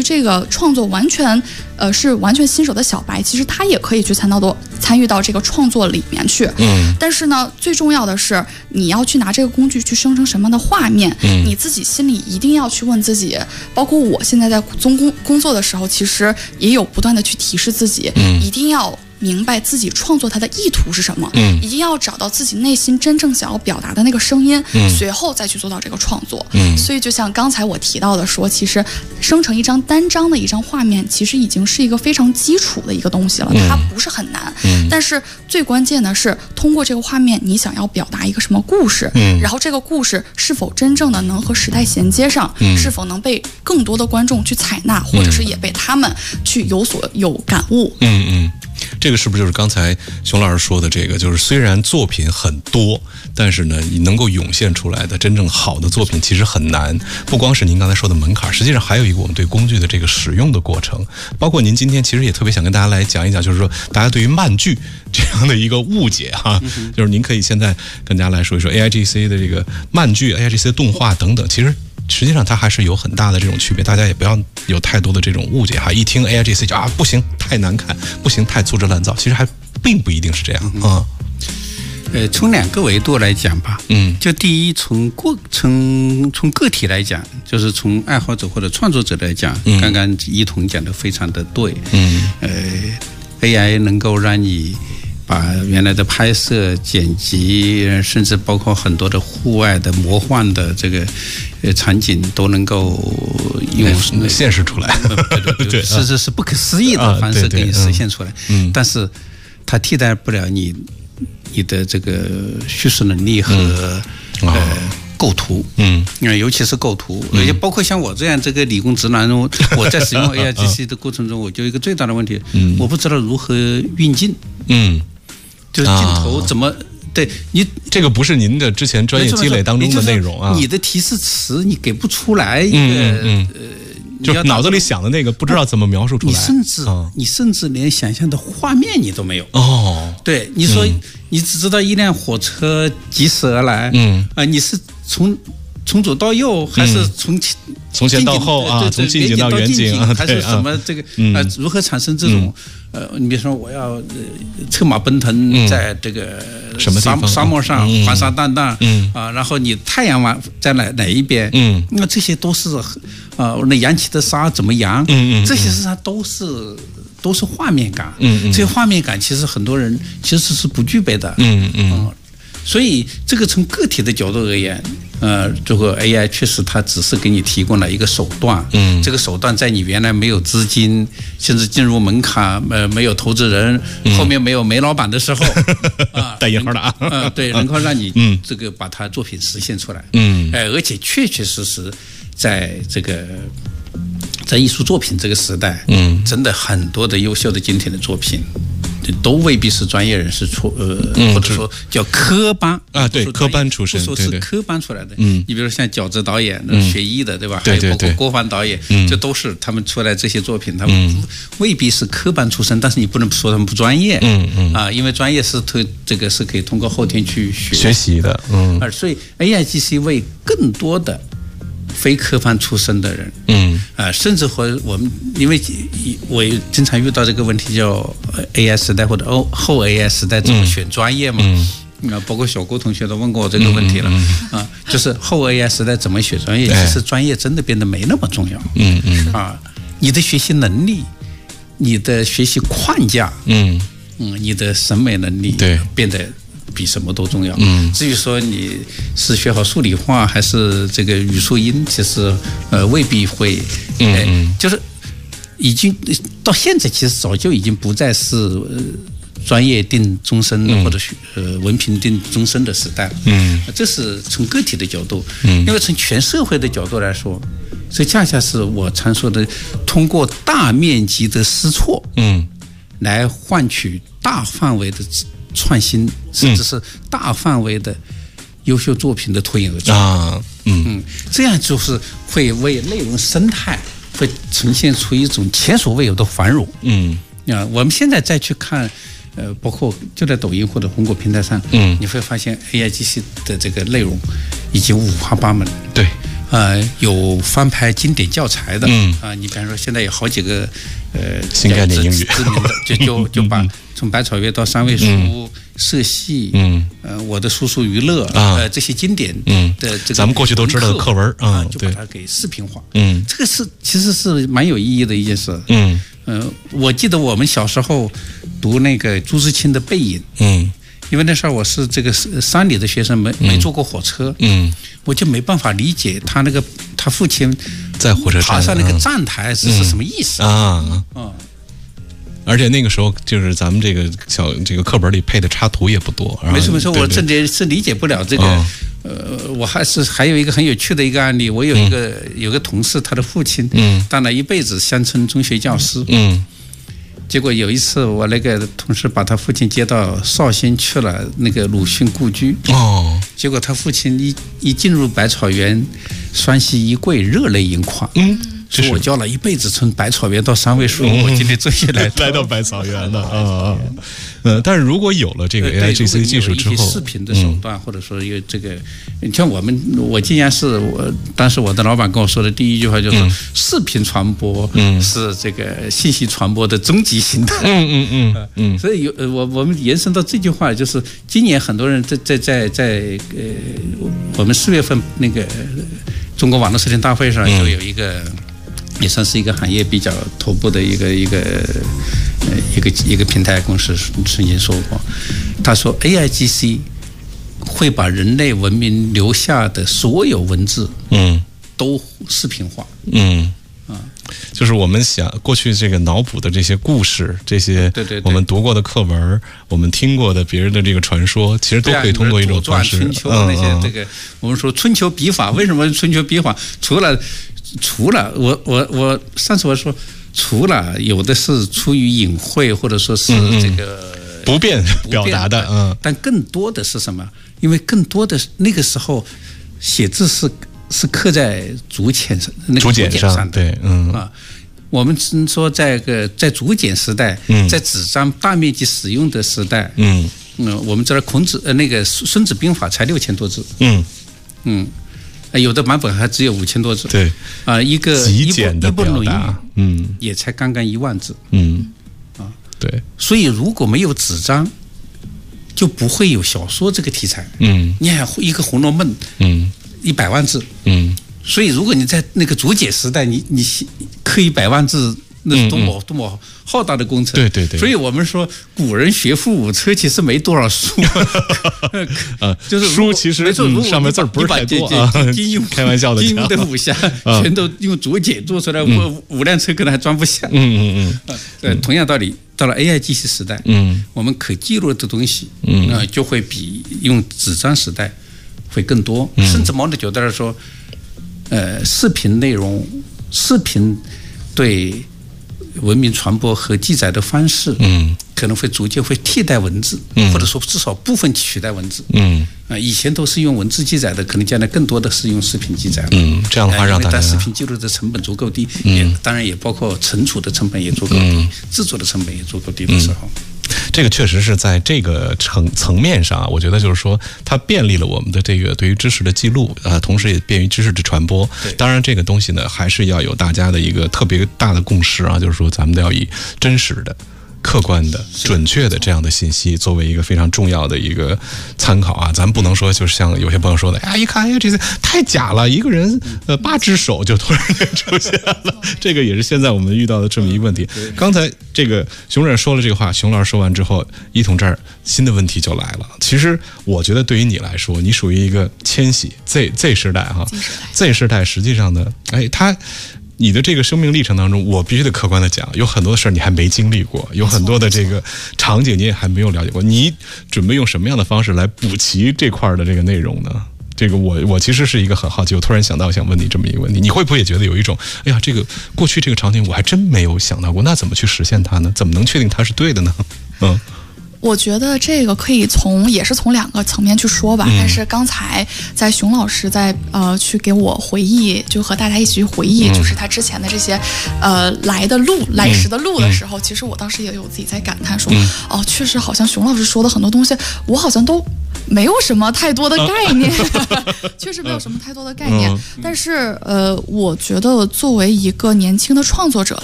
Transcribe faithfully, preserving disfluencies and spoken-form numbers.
这个创作完全呃是完全新手的小白，其实他也可以去参到多参与到这个创作里面去。嗯，但是呢，最重要的是你要去拿这个工具去生成什么样的画面，嗯，你自己心里一定要去问自己。包括我现在在做工工作的时候，其实也有不断的去提示自己，嗯，一定要明白自己创作它的意图是什么，嗯，一定要找到自己内心真正想要表达的那个声音，嗯，随后再去做到这个创作。嗯，所以就像刚才我提到的说，其实生成一张单张的一张画面，其实已经是一个非常基础的一个东西了，它不是很难。嗯，但是最关键的是通过这个画面，你想要表达一个什么故事，嗯，然后这个故事是否真正的能和时代衔接上，嗯，是否能被更多的观众去采纳，或者是也被他们去有所有感悟。嗯嗯。这个是不是就是刚才熊老师说的这个，就是虽然作品很多，但是呢能够涌现出来的真正好的作品其实很难。不光是您刚才说的门槛，实际上还有一个我们对工具的这个使用的过程，包括您今天其实也特别想跟大家来讲一讲，就是说大家对于慢剧这样的一个误解哈，嗯，就是您可以现在跟大家来说一说 A I G C 的这个慢剧 A I G C 的动画等等，其实实际上它还是有很大的这种区别，大家也不要有太多的这种误解哈。一听 A I G C 就啊不行，太难看，不行，太粗制滥造，其实还并不一定是这样啊。 呃，从两个维度来讲吧，嗯，就第一，从个从从个体来讲，就是从爱好者或者创作者来讲，嗯，刚刚一彤讲的非常的对，嗯，呃 ，A I 能够让你把原来的拍摄、剪辑，甚至包括很多的户外的魔幻的这个呃场景，都能够用现实出来， 对对对，是是是不可思议的方式给你实现出来。嗯，但是它替代不了你你的这个叙事能力和、嗯、呃构图。嗯，尤其是构图，而且包括像我这样这个理工直男，我在使用 A I G C 的过程中，我就有一个最大的问题，嗯，我不知道如何运镜。嗯。就是镜头怎么、啊、对你这个不是您的之前专业积累当中的内容啊， 你的提示词你给不出来一个、 嗯嗯、呃，就脑子里想的那个不知道怎么描述出来， 你甚至、啊、你甚至连想象的画面你都没有哦。 对，你说、嗯、你只知道一辆火车疾驶而来，嗯啊、呃，你是从从左到右还是从前、 嗯、从前到后啊？从近景到远景啊？ 还是什么这个呃如何产生这种、嗯、呃？你比如说我要、呃、策马奔腾在这个什么沙沙漠上黄沙荡荡，嗯啊，然后你太阳往在哪哪一边？嗯，那这些都是呃那扬起的沙怎么扬？嗯嗯，这些实际上都是。都是画面感，嗯嗯，这些画面感其实很多人其实是不具备的，嗯嗯，呃、所以这个从个体的角度而言，呃，这个 A I 确实它只是给你提供了一个手段，嗯，这个手段在你原来没有资金，甚至进入门槛，呃，没有投资人，嗯、后面没有煤老板的时候，啊， 带引号的啊， 呃，对，能够让你嗯这个把它作品实现出来，嗯，哎、呃，而且确确实实在这个。在艺术作品这个时代，嗯，真的很多的优秀的经典的作品，都未必是专业人士出，呃，嗯、或者说叫科班啊，对，科班出身， 不说是科班出来的。嗯，你比如像饺子导演，嗯、学艺的，对吧？ 对对对， 还有包括郭帆导演，嗯，这都是他们出来这些作品，他们未必是科班出身，但是你不能说他们不专业，嗯嗯，啊，因为专业是推这个是可以通过后天去学学习的，嗯， 啊，所以 A I G C 为更多的。非科班出身的人，嗯，啊、呃，甚至和我们，因为我经常遇到这个问题，叫 A I 时代或者后 A I 时代怎么选专业嘛？嗯，啊，包括小郭同学都问过我这个问题了，嗯嗯、啊，就是后 A I 时代怎么选专业？其实专业真的变得没那么重要，嗯嗯，啊，你的学习能力，你的学习框架，嗯嗯，你的审美能力，对，变得。比什么都重要。嗯，至于说你是学好数理化还是这个语数英，其实呃未必会，嗯、呃，就是已经到现在，其实早就已经不再是呃专业定终身、嗯、或者呃文凭定终身的时代了。嗯，这是从个体的角度，嗯，因为从全社会的角度来说，这恰恰是我常说的，通过大面积的试错，嗯，来换取大范围的。创新，甚至是大范围的优秀作品的脱颖而出啊，嗯嗯，这样就是会为内容生态会呈现出一种前所未有的繁荣。嗯，啊，我们现在再去看，呃，包括就在抖音或者红果平台上，嗯，你会发现 A I G C 的这个内容已经五花八门。 对， 呃，有翻拍经典教材的， 嗯啊、呃，你比方说现在有好几个，呃， 新概念英语知名的，就就就把从百草园到三味书、嗯、社戏，嗯，呃，我的叔叔娱乐，啊、呃，这些经典的这个， 咱们过去都知道的课文啊、呃， 就把它给视频化， 嗯， 这个是其实是蛮有意义的一件事， 嗯， 呃，我记得我们小时候读那个朱自清的《背影》， 嗯。 因为那时候我是这个山里的学生，没没坐过火车，嗯，我就没办法理解他那个他父亲在火车站爬上那个站台是、嗯、是什么意思啊？ 嗯， 而且那个时候就是咱们这个小这个课本里配的插图也不多， 没错没错，我真的是理解不了这个。哦、呃，我还是还有一个很有趣的一个案例，我有一个、嗯、有个同事，他的父亲嗯当了一辈子乡村中学教师，嗯。结果有一次，我那个同事把他父亲接到绍兴去了，那个鲁迅故居。哦。结果他父亲一一进入百草园，双膝一跪，热泪盈眶。嗯。说我教了一辈子，从百草园到三味书，嗯、我今天终于来来到百草园了啊！呃，但是如果有了这个 A I G C 技术之后， 视频的手段，嗯、或者说有这个，你像我们，我竟然是我当时我的老板跟我说的第一句话就是，嗯、视频传播是这个信息传播的终极形态。 嗯嗯嗯嗯。 所以有我我们延伸到这句话，就是今年很多人在在在在呃，我们四月份那个中国网络视听大会上就有一个。嗯也算是一个行业比较头部的一个一个呃一个一个平台公司曾经说过，他说 A I G C 会把人类文明留下的所有文字，嗯，都视频化， 嗯啊，就是我们想过去这个脑补的这些故事，这些对对， 我们读过的课文，我们听过的别人的这个传说，其实都可以通过一种方式， 春秋那些这个我们说春秋笔法，为什么春秋笔法除了除了我我我上次我说，除了有的是出于隐晦或者说是这个、 嗯、不便表达的，嗯， 但更多的是什么？因为更多的那个时候写字是是刻在竹简上，那个竹简上的， 对，嗯啊，我们说在个在竹简时代，嗯，在纸张大面积使用的时代，嗯嗯，我们知道孔子呃那个孙子兵法才六千多字，嗯嗯。有的版本还只有五千多字， 对啊、呃，一个极简的表达， 嗯，也才刚刚一万字， 嗯，啊，对， 所以如果没有纸张，就不会有小说这个题材，嗯，你看一个《红楼梦》，嗯，一百万字，嗯，所以如果你在那个竹简时代，你你刻一百万字。那是多么多么浩大的工程， 对对对。 所以我们说古人学富五车其实没多少书， 呃，就是书其实嗯上面字儿不是太多啊。 金庸开玩笑的， 金庸的武侠全都用竹简做出来，五五辆车可能还装不下。 嗯嗯嗯。 呃，同样道理，到了 A I G C 时代，嗯，我们可记录的东西，嗯，呃，就会比用纸张时代会更多，甚至某种角度来说，呃，视频内容，视频对。文明传播和记载的方式，嗯，可能会逐渐会替代文字，嗯，或者说至少部分取代文字，嗯，啊、呃，以前都是用文字记载的，可能将来更多的是用视频记载， 嗯，这样的话让大家， 因为视频记录的成本足够低，嗯，也当然也包括存储的成本也足够低，嗯、制作的成本也足够低的时候。 嗯这个确实是在这个层层面上啊，我觉得就是说，它便利了我们的这个对于知识的记录，呃，同时也便于知识的传播。当然，这个东西呢，还是要有大家的一个特别大的共识啊，就是说，咱们都要以真实的、客观的、准确的这样的信息作为一个非常重要的一个参考啊。咱们不能说，就是像有些朋友说的，哎呀，一看，哎呀，这个太假了，一个人呃八只手就突然出现了，这个也是现在我们遇到的这么一个问题。刚才这个熊人说了这个话，熊老师说完之后，一统这儿新的问题就来了。其实我觉得对于你来说，你属于一个千禧 Z Z 时代哈 ，Z 时代实际上呢，哎，他。你的这个生命历程当中，我必须得客观的讲，有很多的事儿你还没经历过，有很多的这个场景你也还没有了解过。你准备用什么样的方式来补齐这块的这个内容呢？这个我我其实是一个很好奇，我突然想到想问你这么一个问题，你会不会也觉得有一种，哎呀，这个过去这个场景我还真没有想到过，那怎么去实现它呢？怎么能确定它是对的呢？嗯。 我觉得这个可以从也是从两个层面去说吧，嗯、但是刚才在熊老师在呃去给我回忆，就和大家一起去回忆，嗯、就是他之前的这些呃来的路、来时的路的时候，嗯、其实我当时也有自己在感叹说，嗯、哦，确实好像熊老师说的很多东西，我好像都没有什么太多的概念，确实没有什么太多的概念。但是呃，我觉得作为一个年轻的创作者